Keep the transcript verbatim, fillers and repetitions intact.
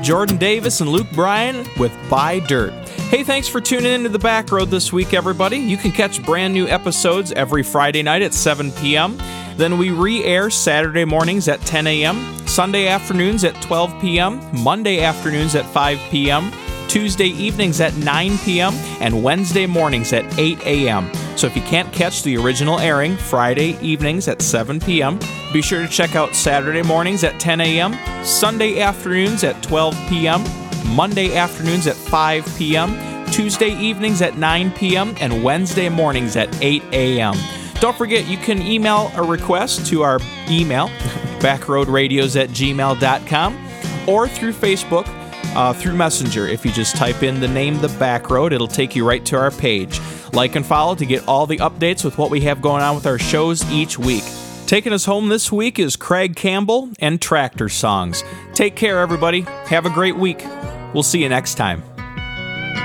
Jordan Davis and Luke Bryan with Buy Dirt. Hey, thanks for tuning into The Back Road this week, everybody. You can catch brand new episodes every Friday night at seven p.m. Then we re-air Saturday mornings at ten a.m., Sunday afternoons at twelve p.m., Monday afternoons at five p.m., Tuesday evenings at nine p.m., and Wednesday mornings at eight a.m. So if you can't catch the original airing Friday evenings at seven p.m., be sure to check out Saturday mornings at ten a.m., Sunday afternoons at twelve p.m., Monday afternoons at five p.m., Tuesday evenings at nine p.m., and Wednesday mornings at eight a.m. Don't forget, you can email a request to our email, backroadradios at gmail dot com, or through Facebook, uh, through Messenger. If you just type in the name The Back Road, it'll take you right to our page. Like and follow to get all the updates with what we have going on with our shows each week. Taking us home this week is Craig Campbell and Tractor Songs. Take care, everybody. Have a great week. We'll see you next time.